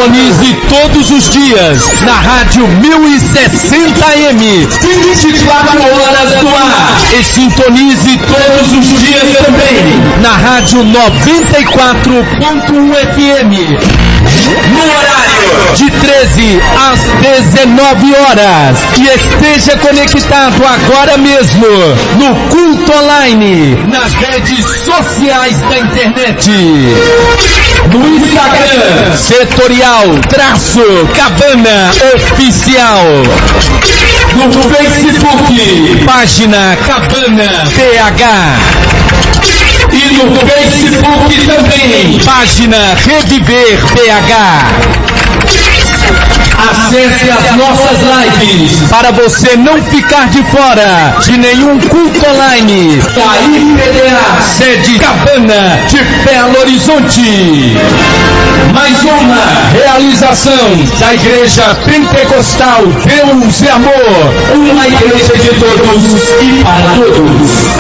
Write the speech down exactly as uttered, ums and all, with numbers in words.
Sintonize todos os dias na Rádio mil e sessenta A M, vinte e quatro horas no ar. E sintonize todos os dias também na Rádio noventa e quatro ponto um F M. No horário de treze às dezenove horas. E esteja conectado agora mesmo no Culto Online, nas redes sociais da internet. No Instagram, Setorial Traço Cabana Oficial. No Facebook, página Cabana P H. E no Facebook também, página Reviver P H. Acesse as nossas lives para você não ficar de fora de nenhum culto online. Da I P D A, sede Cabana de Belo Horizonte. Mais uma realização da Igreja Pentecostal Deus e Amor. Uma igreja de todos e para todos.